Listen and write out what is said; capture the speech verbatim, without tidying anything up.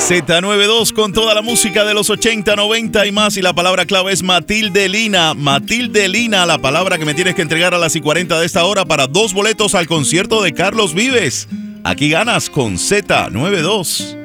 Z noventa y dos con toda la música de los ochenta, noventa y más. Y la palabra clave es Matilde Lina. Matilde Lina, la palabra que me tienes que entregar a las y cuarenta de esta hora para dos boletos al concierto de Carlos Vives. Aquí ganas con Z noventa y dos.